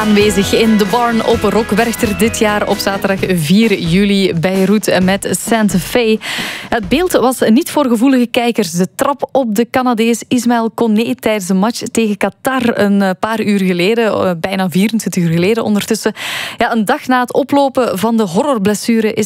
aanwezig in de Barn op Rockwerchter dit jaar op zaterdag 4 juli Beirut met Santa Fe. Het beeld was niet voor gevoelige kijkers. De trap op de Canadees Ismaël Koné tijdens een match tegen Qatar een paar uur geleden, bijna 24 uur geleden ondertussen. Ja, een dag na het oplopen van de horrorblessure is